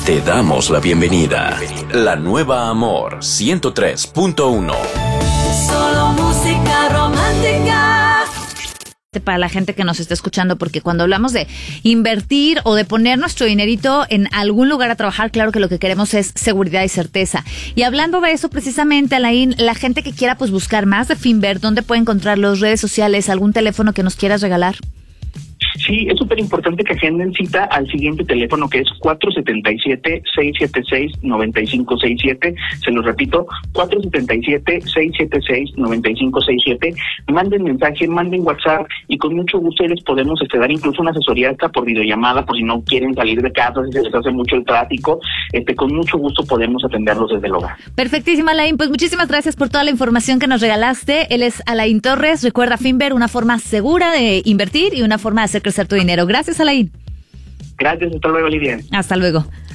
Te damos la bienvenida. La nueva Amor 103.1. Solo música romántica. Para la gente que nos está escuchando, porque cuando hablamos de invertir o de poner nuestro dinerito en algún lugar a trabajar, claro que lo que queremos es seguridad y certeza. Y hablando de eso precisamente, Alain, la gente que quiera pues buscar más de Finver, ¿dónde puede encontrar las redes sociales, algún teléfono que nos quieras regalar? Sí, es súper importante que agenden cita al siguiente teléfono, que es 477-676-9567. Se los repito, 477-676-9567. Manden mensaje, manden WhatsApp y con mucho gusto les podemos dar incluso una asesoría hasta por videollamada, por si no quieren salir de casa, si se les hace mucho el tráfico. Con mucho gusto podemos atenderlos desde el hogar. Perfectísima, Alain. Pues muchísimas gracias por toda la información que nos regalaste. Él es Alain Torres. Recuerda, Finver, una forma segura de invertir y una forma de hacer crecer tu dinero. Gracias, Alain. Gracias, hasta luego, Lidia. Hasta luego.